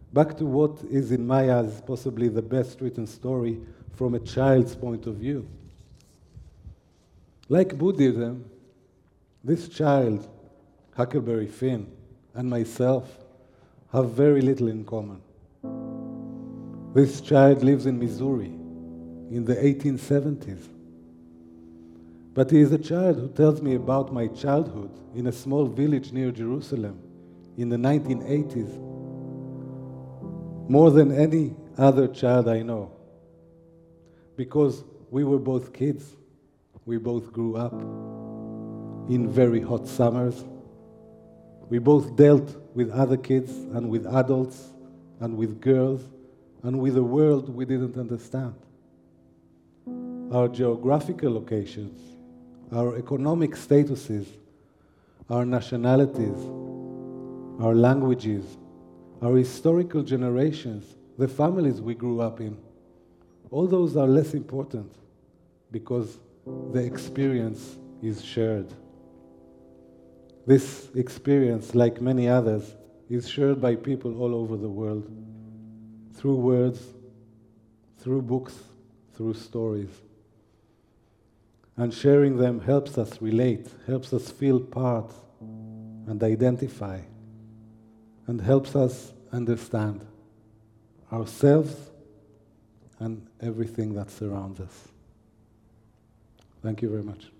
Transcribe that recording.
Back to what is, in my eyes, possibly the best written story from a child's point of view. Like Buddhism, this child, Huckleberry Finn, and myself have very little in common. This child lives in Missouri in the 1870s. But he is a child who tells me about my childhood in a small village near Jerusalem in the 1980s, more than any other child I know. Because we were both kids, we both grew up in very hot summers. We both dealt with other kids and with adults and with girls and with a world we didn't understand. Our geographical locations, our economic statuses, our nationalities, our languages, our historical generations, the families we grew up in, all those are less important because the experience is shared. This experience, like many others, is shared by people all over the world, through words, through books, through stories. And sharing them helps us relate, helps us feel part and identify, and helps us understand ourselves and everything that surrounds us. Thank you very much.